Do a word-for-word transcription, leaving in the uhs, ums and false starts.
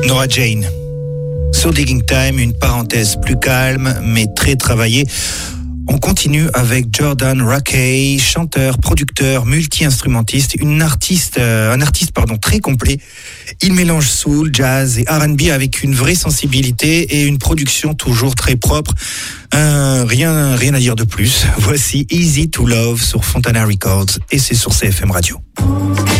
Nora Jane. So Digging Time, une parenthèse plus calme mais très travaillée. On continue avec Jordan Rakei, chanteur, producteur, multi-instrumentiste, une artiste, euh, un artiste pardon très complet. Il mélange soul, jazz et R and B avec une vraie sensibilité et une production toujours très propre. Euh, rien, rien à dire de plus. Voici Easy to Love sur Fontana Records et c'est sur C F M Radio.